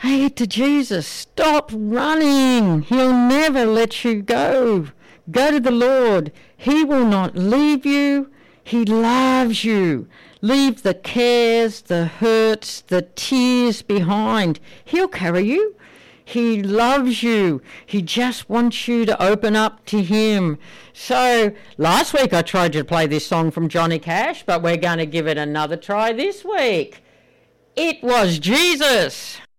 Say to Jesus, stop running. He'll never let you go. Go to the Lord. He will not leave you. He loves you. Leave the cares, the hurts, the tears behind. He'll carry you. He loves you. He just wants you to open up to him. So last week I tried to play this song from Johnny Cash, but we're going to give it another try this week. It was Jesus.